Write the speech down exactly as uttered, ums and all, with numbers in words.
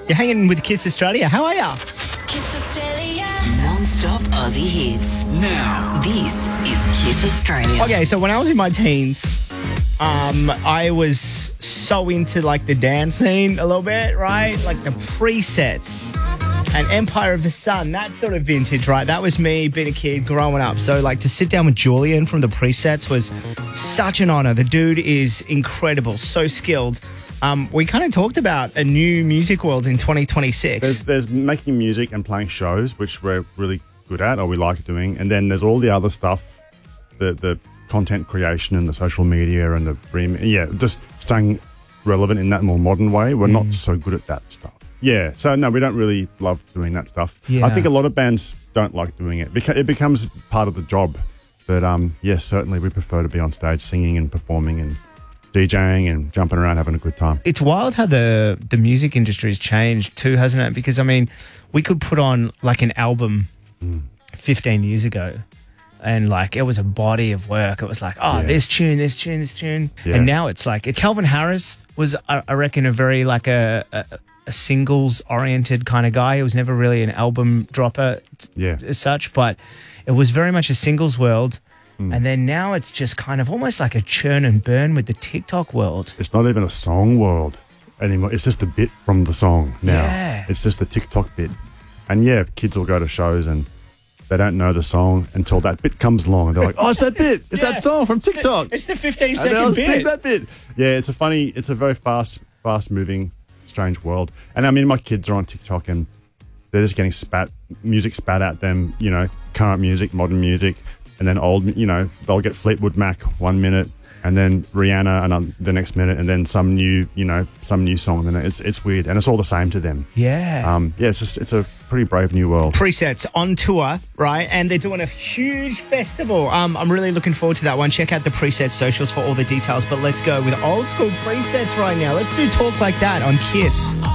You're hanging with Kiss Australia. How are ya? Kiss Australia. Non-stop Aussie hits. Now, this is Kiss Australia. Okay, so when I was in my teens, um, I was so into like the dance scene a little bit, right? Like the presets and Empire of the Sun, that sort of vintage, right? That was me being a kid growing up. So like to sit down with Julian from the presets was such an honor. The dude is incredible, so skilled. Um, we kind of talked about a new music world in twenty twenty-six. There's, there's making music and playing shows, which we're really good at or we like doing. And then there's all the other stuff, the the content creation and the social media and the rem- yeah, just staying relevant in that more modern way. We're mm. not so good at that stuff. Yeah, so no, we don't really love doing that stuff. Yeah. I think a lot of bands don't like doing it. Beca- it becomes part of the job. But um, yes, certainly we prefer to be on stage singing and performing and DJing and jumping around having a good time. It's wild how the, the music industry has changed too, hasn't it? Because, I mean, we could put on like an album mm. fifteen years ago and like it was a body of work. It was like, oh, yeah. this tune, this tune, this tune. Yeah. And now it's like, Calvin Harris was, I, I reckon, a very like a... a a singles-oriented kind of guy. He was never really an album dropper yeah. as such, but it was very much a singles world. Mm. And then now it's just kind of almost like a churn and burn with the TikTok world. It's not even a song world anymore. It's just a bit from the song now. Yeah. It's just the TikTok bit. And yeah, kids will go to shows and they don't know the song until that bit comes along and they're like, oh, it's that bit. It's yeah. that song from TikTok. It's the fifteen second and bit. Sing that bit. Yeah, it's a funny, it's a very fast, fast-moving strange world. And I mean, my kids are on TikTok and they're just getting spat music spat at them, you know, current music, modern music, and then old, you know, they'll get Fleetwood Mac one minute and then Rihanna and the next minute and then some new, you know, some new song. And it's it's weird and it's all the same to them. Yeah. Um, yeah, it's just, it's a pretty brave new world. Presets on tour, right? And they're doing a huge festival. Um, I'm really looking forward to that one. Check out the Presets socials for all the details. But let's go with old school Presets right now. Let's do Talk Like That on Kiss.